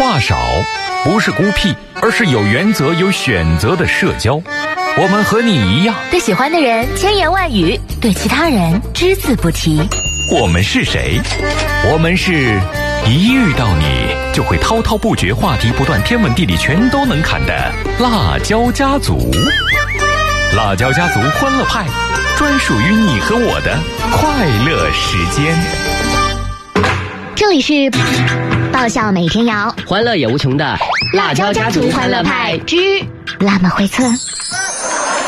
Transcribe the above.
话少，不是孤僻，而是有原则、有选择的社交。我们和你一样， 对喜欢的人千言万语，对其他人只字不提。 我们是谁？我们是一遇到你就会滔滔不绝、话题不断、天文地理全都能侃的辣椒家族。辣椒家族欢乐派，专属于你和我的快乐时间。 这里是爆笑每天摇， 欢乐也无穷的辣椒家族欢乐派之辣妈会测。